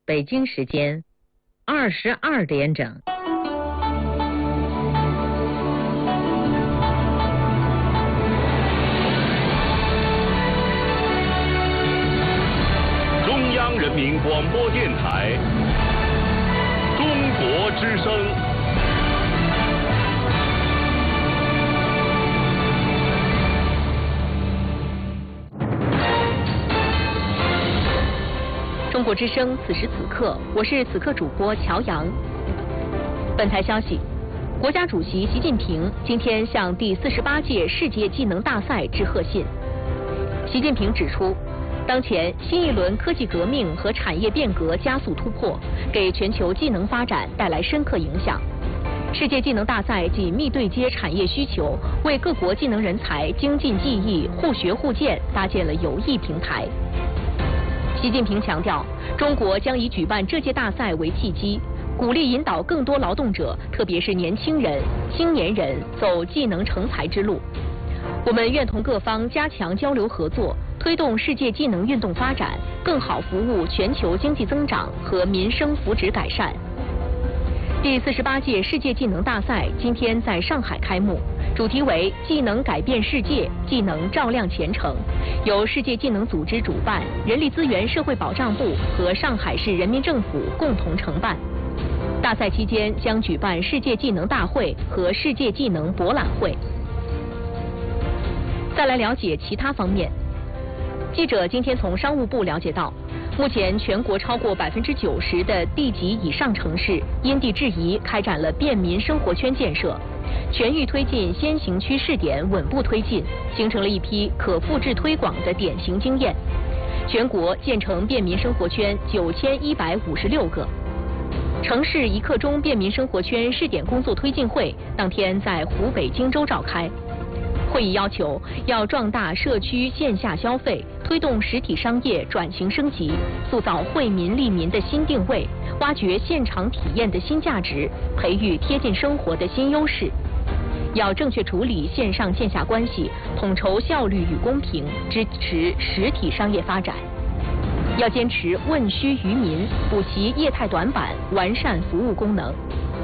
北京时间22点整。 中央人民广播电台中国之声。 中国之声，此时此刻，我是此刻主播乔阳。本台消息，国家主席习近平今天向第48届世界技能大赛致贺信。习近平指出，当前新一轮科技革命和产业变革加速突破，给全球技能发展带来深刻影响。世界技能大赛紧密对接产业需求，为各国技能人才精进技艺、互学互鉴搭建了有益平台。习近平强调，中国将以举办这届大赛为契机，鼓励引导更多劳动者，特别是年轻人、青年人走技能成才之路。我们愿同各方加强交流合作，推动世界技能运动发展，更好服务全球经济增长和民生福祉改善。第48届世界技能大赛今天在上海开幕，主题为“技能改变世界，技能照亮前程”，由世界技能组织主办，人力资源社会保障部和上海市人民政府共同承办。大赛期间将举办世界技能大会和世界技能博览会。再来了解其他方面，记者今天从商务部了解到，目前全国超过90%的地级以上城市因地制宜开展了便民生活圈建设，全域推进先行区试点稳步推进，形成了一批可复制推广的典型经验。全国建成便民生活圈9156个。城市一刻钟便民生活圈试点工作推进会当天在湖北荆州召开。会议要求要壮大社区线下消费，推动实体商业转型升级，塑造惠民利民的新定位，挖掘现场体验的新价值，培育贴近生活的新优势。要正确处理线上线下关系，统筹效率与公平，支持实体商业发展。要坚持问需于民，补齐业态短板，完善服务功能。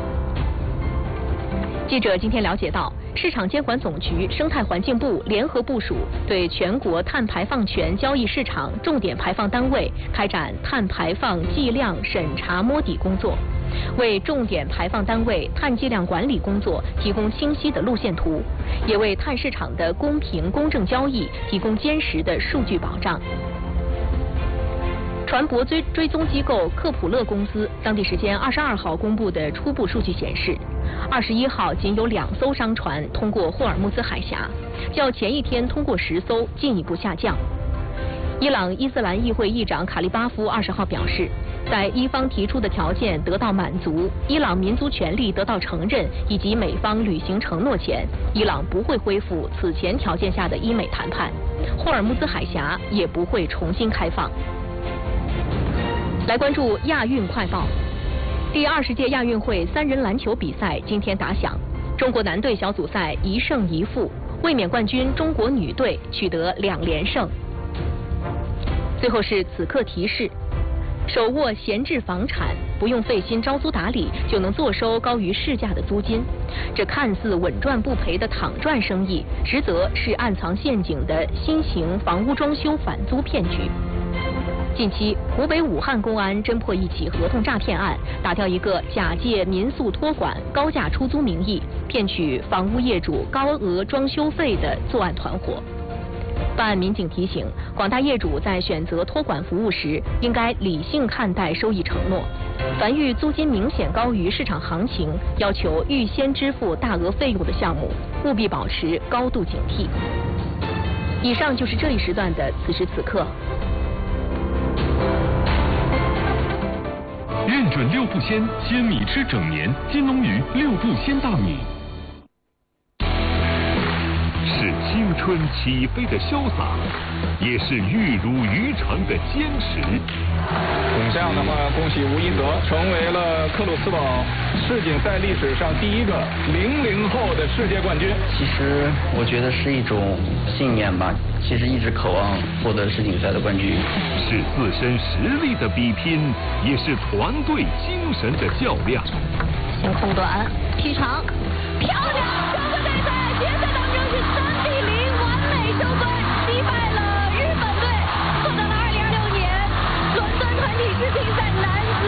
记者今天了解到，市场监管总局、生态环境部联合部署，对全国碳排放权交易市场重点排放单位开展碳排放计量审查摸底工作，为重点排放单位碳计量管理工作提供清晰的路线图，也为碳市场的公平公正交易提供坚实的数据保障。船舶追踪机构科普勒公司当地时间22号公布的初步数据显示，21号仅有2艘商船通过霍尔木兹海峡，较前一天通过10艘进一步下降。伊朗伊斯兰议会议长卡利巴夫20号表示，在伊方提出的条件得到满足，伊朗民族权利得到承认，以及美方履行承诺前，伊朗不会恢复此前条件下的伊美谈判，霍尔木兹海峡也不会重新开放。来关注亚运快报。第20届亚运会3人篮球比赛今天打响，中国男队小组赛1胜1负，卫冕冠军中国女队取得2连胜。最后是此刻提示：手握闲置房产，不用费心招租打理，就能坐收高于市价的租金。这看似稳赚不赔的躺赚生意，实则是暗藏陷阱的新型房屋装修反租骗局。近期，湖北武汉公安侦破一起合同诈骗案，打掉一个假借民宿托管、高价出租名义骗取房屋业主高额装修费的作案团伙。办案民警提醒，广大业主在选择托管服务时，应该理性看待收益承诺。凡遇租金明显高于市场行情，要求预先支付大额费用的项目，务必保持高度警惕。以上就是这一时段的此时此刻。 认准6步鲜，鲜米吃整年。金龙鱼6步鲜大米。是青春起飞的潇洒，也是玉如渔场的坚持。 这样的话，恭喜吴一泽成为了克鲁斯堡世锦赛历史上第一个00后的世界冠军。 其实我觉得是一种信念吧，其实一直渴望获得世锦赛的冠军。 是自身实力的比拼，也是团队精神的较量。 先空短，踢长。